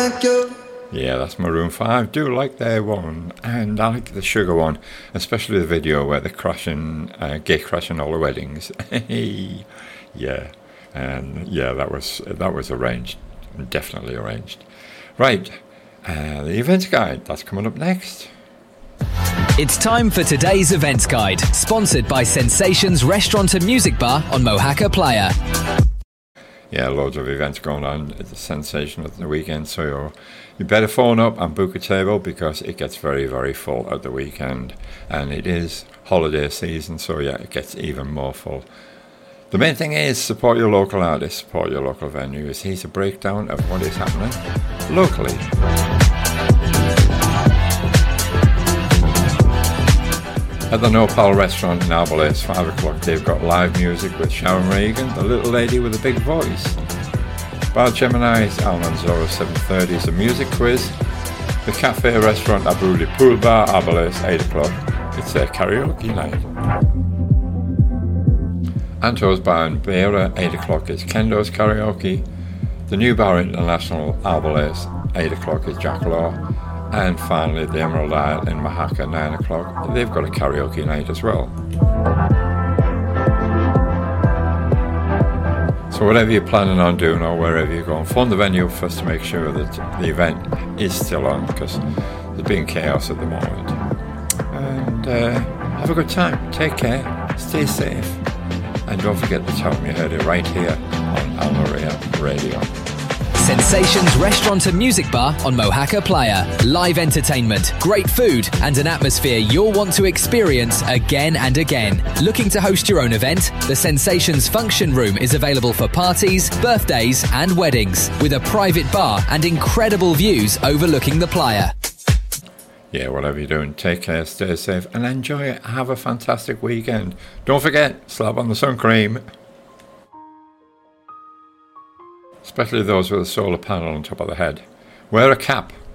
Yeah, that's Maroon 5. Do like their one, and I like the Sugar one, especially the video where they're crashing, gay crashing all the weddings. Yeah, and yeah, that was arranged, definitely arranged. Right, the events guide, that's coming up next. It's time for today's events guide, sponsored by Sensations Restaurant and Music Bar on Mohaca Playa. Yeah, loads of events going on at the Sensation at the weekend, so you better phone up and book a table because it gets very, very full at the weekend. And it is holiday season, so yeah, it gets even more full. The main thing is support your local artists, support your local venues. Here's a breakdown of what is happening locally. At the Nopal restaurant in Arbalest, 5 o'clock, they've got live music with Sharon Regan, the little lady with a big voice. Bar Gemini's Almanzora 7:30 is a music quiz. The cafe restaurant Abuli Pool Bar, Arbalest, 8 o'clock. It's their karaoke night. Anto's Bar in Beira, 8 o'clock is Kendo's karaoke. The New Bar International, Arbalest, 8 o'clock is Jackalaw. And finally, the Emerald Isle in Mohaca, 9 o'clock. They've got a karaoke night as well. So whatever you're planning on doing or wherever you're going, phone the venue first to make sure that the event is still on, because there's been chaos at the moment. And have a good time. Take care. Stay safe. And don't forget to tell them you heard it right here on Almeria Radio. Sensations Restaurant and Music Bar on Mohaca Playa. Live entertainment, great food, and an atmosphere you'll want to experience again and again. Looking to host your own event? The Sensations Function Room is available for parties, birthdays, and weddings, with a private bar and incredible views overlooking the playa. Yeah, whatever you're doing, take care, stay safe, and enjoy it. Have a fantastic weekend. Don't forget, slap on the sun cream. Especially those with a solar panel on top of the head. Wear a cap.